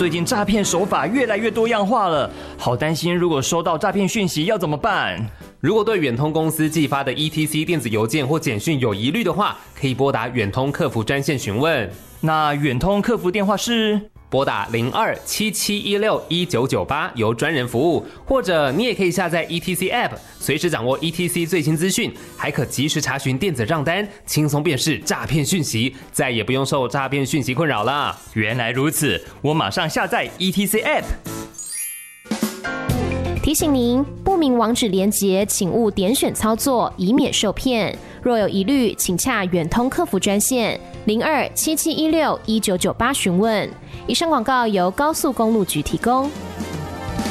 最近诈骗手法越来越多样化了，好担心如果收到诈骗讯息要怎么办？ 如果对远通公司寄发的 ETC 电子邮件或简讯有疑虑的话，可以拨打远通客服专线询问。 那远通客服电话是？ 拨打02-7716-1998由专人服务，或者你也可以下载 ETC App， 随时掌握 ETC 最新资讯，还可及时查询电子账单，轻松辨识诈骗讯息，再也不用受诈骗讯息困扰啦。 原来如此，我马上下载 ETC App。 提醒您，不明网址连结请勿点选操作，以免受骗。若有疑虑，请洽远通客服专线02-7716-1998询问。以上广告由高速公路局提供。